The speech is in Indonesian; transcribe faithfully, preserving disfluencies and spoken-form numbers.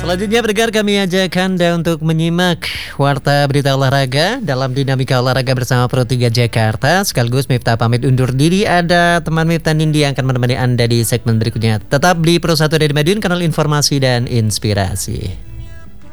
Selanjutnya pendengar, kami ajak Anda untuk menyimak Warta Berita Olahraga dalam Dinamika Olahraga bersama Pro tiga Jakarta. Sekaligus Miftah pamit undur diri. Ada teman Miftah Nindi yang akan menemani Anda di segmen berikutnya. Tetap di Pro satu dari Madiun, kanal informasi dan inspirasi.